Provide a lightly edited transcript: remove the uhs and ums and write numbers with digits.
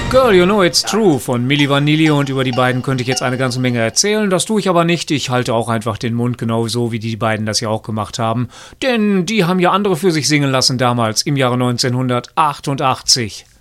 Girl, you know it's true von Milli Vanilli, und über die beiden könnte ich jetzt eine ganze Menge erzählen. Das tue ich aber nicht. Ich halte auch einfach den Mund, genauso wie die beiden das ja auch gemacht haben. Denn die haben ja andere für sich singen lassen damals, im Jahre 1988.